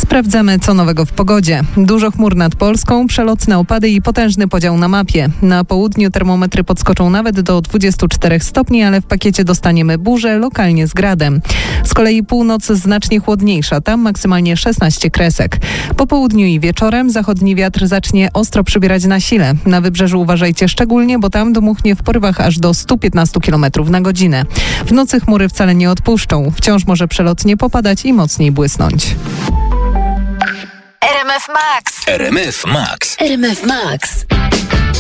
Sprawdzamy, co nowego w pogodzie. Dużo chmur nad Polską, przelotne opady i potężny podział na mapie. Na południu termometry podskoczą nawet do 24 stopni, ale w pakiecie dostaniemy burzę, lokalnie z gradem. Z kolei północ znacznie chłodniejsza, tam maksymalnie 16 kresek. Po południu i wieczorem zachodni wiatr zacznie ostro przybierać na sile. Na wybrzeżu uważajcie szczególnie, bo tam dmuchnie w porywach aż do 115 km na godzinę. W nocy chmury wcale nie odpuszczą. Wciąż może przelotnie popadać i mocniej błysnąć. RMF Max. RMF Max. RMF Max.